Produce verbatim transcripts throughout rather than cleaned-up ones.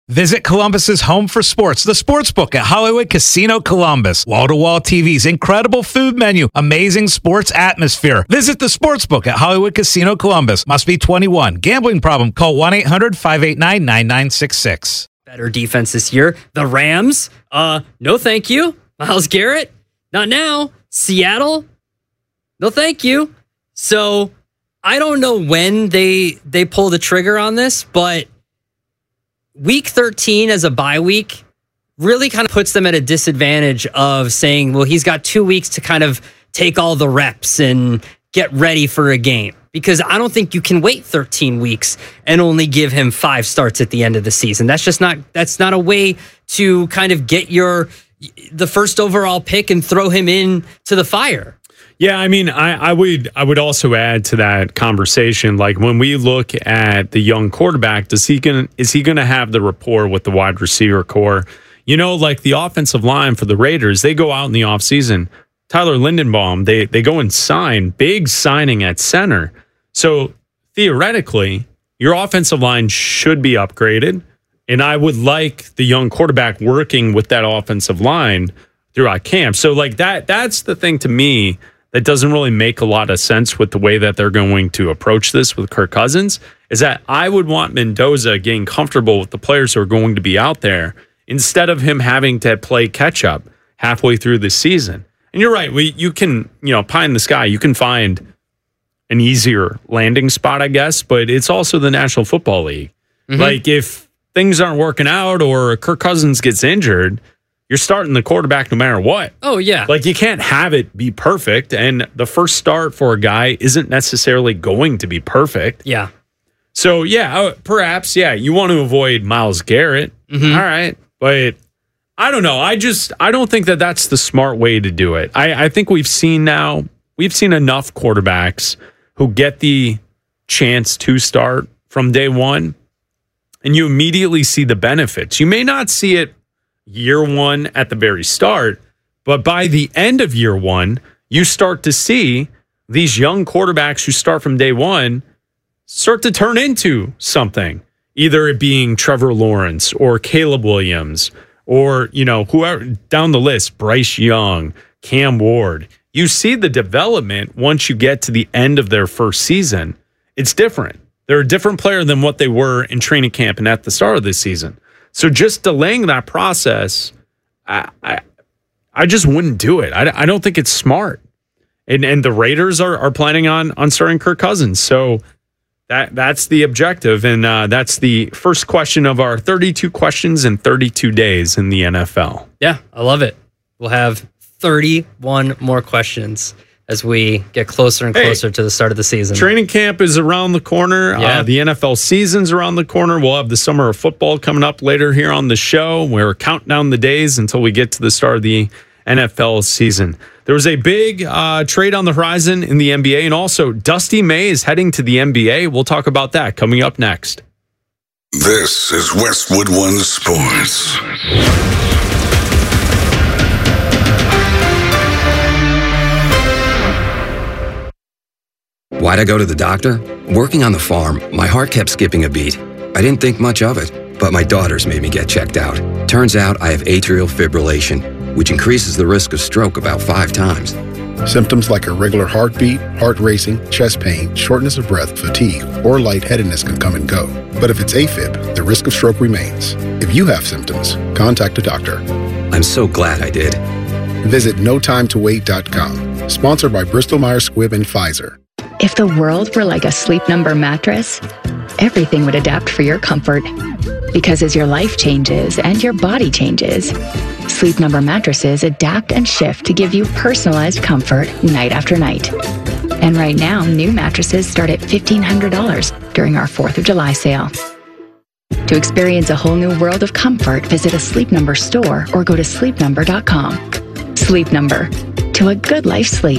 Visit Columbus's home for sports, the Sportsbook at Hollywood Casino Columbus. Wall-to-wall T Vs, incredible food menu, amazing sports atmosphere. Visit the Sportsbook at Hollywood Casino Columbus. Must be twenty-one. Gambling problem? Call one eight hundred five eight nine nine nine six six. Better defense this year. The Rams, uh, no thank you. Myles Garrett, not now. Seattle, no thank you. So I don't know when they they pull the trigger on this, but week thirteen as a bye week really kind of puts them at a disadvantage of saying, well, he's got two weeks to kind of take all the reps and get ready for a game. Because I don't think you can wait thirteen weeks and only give him five starts at the end of the season. That's just not, that's not a way to kind of get your, the first overall pick and throw him in to the fire. Yeah, I mean, I, I would I would also add to that conversation, like when we look at the young quarterback, does he gonna is he gonna have the rapport with the wide receiver core? You know, like the offensive line for the Raiders, they go out in the offseason. Tyler Lindenbaum, they they go and sign, big signing at center. So theoretically, your offensive line should be upgraded. And I would like the young quarterback working with that offensive line throughout camp. So like that that's the thing to me that doesn't really make a lot of sense with the way that they're going to approach this with Kirk Cousins, is that I would want Mendoza getting comfortable with the players who are going to be out there instead of him having to play catch up halfway through the season. And you're right, we you can, you know, pie in the sky, you can find an easier landing spot, I guess, but it's also the National Football League. Mm-hmm. Like if things aren't working out or Kirk Cousins gets injured, you're starting the quarterback no matter what. Oh, yeah. Like, you can't have it be perfect, and the first start for a guy isn't necessarily going to be perfect. Yeah. So, yeah, perhaps, yeah, you want to avoid Myles Garrett. Mm-hmm. All right. But I don't know. I just, I don't think that that's the smart way to do it. I, I think we've seen now, we've seen enough quarterbacks who get the chance to start from day one, and you immediately see the benefits. You may not see it year one at the very start, but by the end of year one, you start to see these young quarterbacks who start from day one start to turn into something, either it being Trevor Lawrence or Caleb Williams or, you know, whoever down the list, Bryce Young, Cam Ward. You see the development once you get to the end of their first season. It's different. They're a different player than what they were in training camp and at the start of this season. So just delaying that process, I, I I just wouldn't do it. I, I don't think it's smart. And and the Raiders are are planning on on starting Kirk Cousins. So that that's the objective. And uh, that's the first question of our thirty-two questions in thirty-two days in the N F L. Yeah, I love it. We'll have thirty-one more questions as we get closer and closer hey, to the start of the season. Training camp is around the corner. Yeah. Uh, the N F L season's around the corner. We'll have the summer of football coming up later here on the show. We're counting down the days until we get to the start of the N F L season. There was a big uh, trade on the horizon in the N B A, and also Dusty May is heading to the N B A. We'll talk about that coming up next. This is Westwood One Sports. Why'd I go to the doctor? Working on the farm, my heart kept skipping a beat. I didn't think much of it, but my daughters made me get checked out. Turns out I have atrial fibrillation, which increases the risk of stroke about five times. Symptoms like irregular heartbeat, heart racing, chest pain, shortness of breath, fatigue, or lightheadedness can come and go. But if it's AFib, the risk of stroke remains. If you have symptoms, contact a doctor. I'm so glad I did. Visit no time to wait dot com. Sponsored by Bristol Myers Squibb and Pfizer. If the world were like a Sleep Number mattress, everything would adapt for your comfort. Because as your life changes and your body changes, Sleep Number mattresses adapt and shift to give you personalized comfort night after night. And right now, new mattresses start at fifteen hundred dollars during our fourth of July sale. To experience a whole new world of comfort, visit a Sleep Number store or go to sleep number dot com. Sleep Number. To a good life sleep.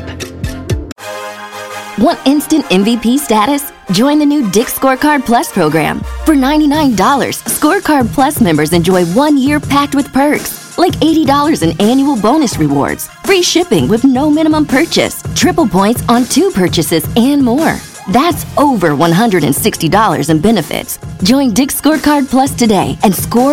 Want instant M V P status? Join the new Dick's Scorecard Plus program. For ninety-nine dollars, Scorecard Plus members enjoy one year packed with perks, like eighty dollars in annual bonus rewards, free shipping with no minimum purchase, triple points on two purchases, and more. That's over one hundred sixty dollars in benefits. Join Dick's Scorecard Plus today and score